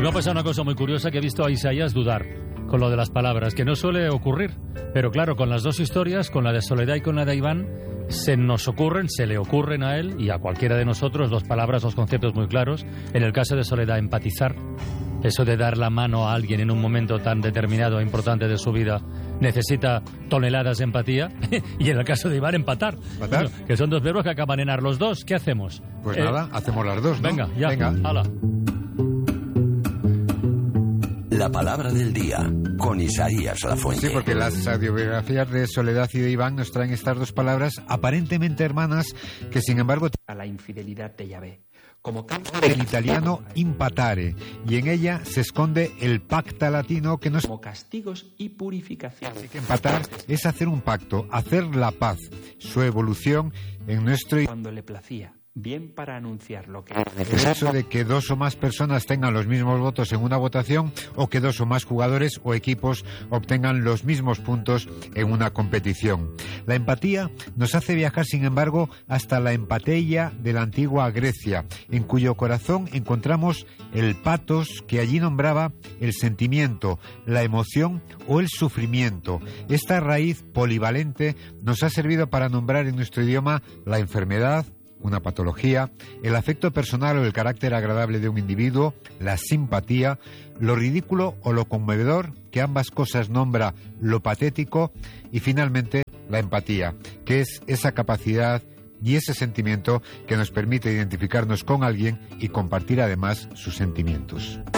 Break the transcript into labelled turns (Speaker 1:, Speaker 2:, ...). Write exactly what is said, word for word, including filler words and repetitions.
Speaker 1: me ha pasado una cosa muy curiosa, que he visto a Isaías dudar con lo de las palabras, que no suele ocurrir. Pero claro, con las dos historias, con la de Soledad y con la de Iván, se nos ocurren, se le ocurren a él y a cualquiera de nosotros dos palabras, dos conceptos muy claros. En el caso de Soledad, empatizar. Eso de dar la mano a alguien en un momento tan determinado e importante de su vida necesita toneladas de empatía. Y en el caso de Iván, empatar.
Speaker 2: ¿Empatar?
Speaker 1: Bueno, que son dos verbos que acaban en ar los dos. ¿Qué hacemos?
Speaker 2: Pues
Speaker 1: Eh,
Speaker 2: nada, hacemos las dos, ¿no?
Speaker 1: Venga, ya.
Speaker 2: Venga.
Speaker 1: Hala.
Speaker 3: La palabra del día, con Isaías Lafuente.
Speaker 2: Sí, porque las audiografías de Soledad y de Iván nos traen estas dos palabras aparentemente hermanas que, sin embargo,
Speaker 4: a la infidelidad de Yahvé. Como causa
Speaker 2: del italiano impatare, y en ella se esconde el pacta latino que nos...
Speaker 4: como castigos y purificación.
Speaker 2: Así que empatar es hacer un pacto, hacer la paz, su evolución en nuestro...
Speaker 4: Cuando le placía, bien para anunciar lo que
Speaker 2: El hecho de que dos o más personas tengan los mismos votos en una votación, o que dos o más jugadores o equipos obtengan los mismos puntos en una competición. La empatía nos hace viajar, sin embargo, hasta la empateia de la antigua Grecia, en cuyo corazón encontramos el pathos, que allí nombraba el sentimiento, la emoción o el sufrimiento. Esta raíz polivalente nos ha servido para nombrar en nuestro idioma la enfermedad, una patología, el afecto personal o el carácter agradable de un individuo, la simpatía, lo ridículo o lo conmovedor, que ambas cosas nombra lo patético, y finalmente la empatía, que es esa capacidad y ese sentimiento que nos permite identificarnos con alguien y compartir además sus sentimientos.